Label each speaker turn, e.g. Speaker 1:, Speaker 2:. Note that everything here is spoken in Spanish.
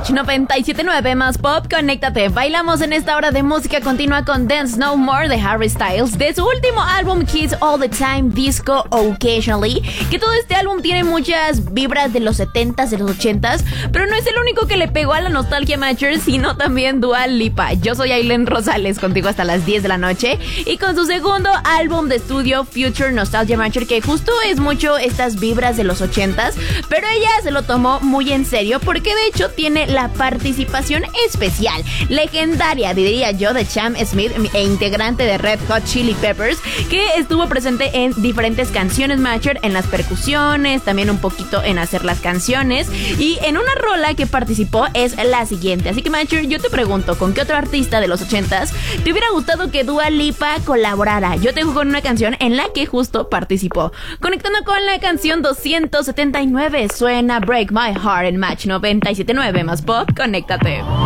Speaker 1: Match 97.9 más pop, conéctate. Bailamos en esta hora de música continua con Dance No More de Harry Styles, de su último álbum Kids All the Time, Disco Occasionally, que todo este álbum tiene muchas vibras de los 70s, de los 80s, pero no es el único que le pegó a la nostalgia Matcher, sino también Dua Lipa. Yo soy Aileen Rosales, contigo hasta las 10 de la noche, y con su segundo álbum de estudio, Future Nostalgia Matcher, que justo es mucho estas vibras de los 80s, pero ella se lo tomó muy en serio, porque de hecho tiene la participación especial, legendaria, diría yo, de Sam Smith, e integrante de Red Hot Chili Peppers, que estuvo presente en diferentes canciones Matcher, en las percusiones, también un poquito en hacer las canciones, y en una rola que participó es la siguiente. Así que Matcher, yo te pregunto, ¿con qué otro artista de los 80s te hubiera gustado que Dua Lipa colaborara? Yo te dejo con una canción en la que justo participó. Conectando con la canción 279, suena Break My Heart en Match 97.9 más pop, conéctate.